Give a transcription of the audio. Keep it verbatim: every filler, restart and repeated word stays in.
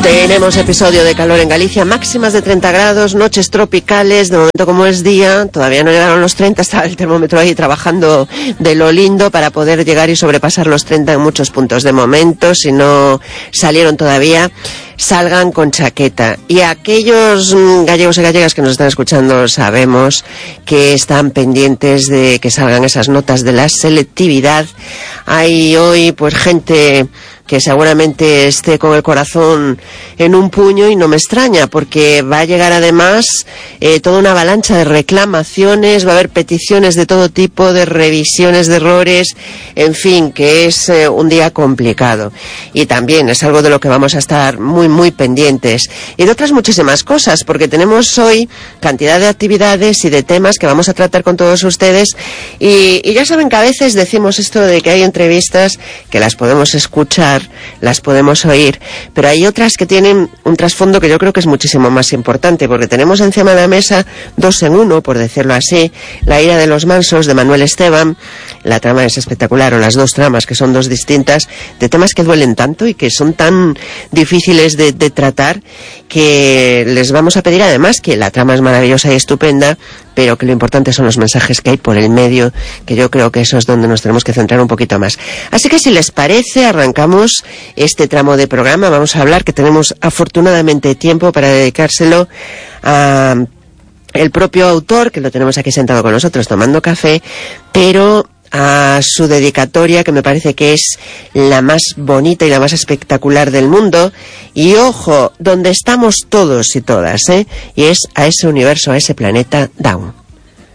Tenemos episodio de calor en Galicia, máximas de treinta grados, noches tropicales, de momento como es día, todavía no llegaron los treinta, está el termómetro ahí trabajando de lo lindo para poder llegar y sobrepasar los treinta en muchos puntos. De momento, si no salieron todavía, salgan con chaqueta. Y aquellos gallegos y gallegas que nos están escuchando sabemos que están pendientes de que salgan esas notas de la selectividad. Hay hoy pues gente que seguramente esté con el corazón en un puño y no me extraña, porque va a llegar además eh, toda una avalancha de reclamaciones, va a haber peticiones de todo tipo, de revisiones de errores, en fin, que es eh, un día complicado. Y también es algo de lo que vamos a estar muy, muy pendientes. Y de otras muchísimas cosas, porque tenemos hoy cantidad de actividades y de temas que vamos a tratar con todos ustedes. Y, y ya saben que a veces decimos esto de que hay entrevistas que las podemos escuchar, las podemos oír, pero hay otras que tienen un trasfondo que yo creo que es muchísimo más importante, porque tenemos encima de la mesa dos en uno, por decirlo así: La ira de los mansos, de Manuel Esteban. La trama es espectacular, o las dos tramas, que son dos distintas, de temas que duelen tanto y que son tan difíciles de, de tratar, que les vamos a pedir además que la trama es maravillosa y estupenda, pero que lo importante son los mensajes que hay por el medio, que yo creo que eso es donde nos tenemos que centrar un poquito más. Así que si les parece, arrancamos este tramo de programa. Vamos a hablar, que tenemos afortunadamente tiempo para dedicárselo a el propio autor, que lo tenemos aquí sentado con nosotros tomando café, pero a su dedicatoria, que me parece que es la más bonita y la más espectacular del mundo. Y ojo, donde estamos todos y todas, ¿eh? Y es a ese universo, a ese planeta Down.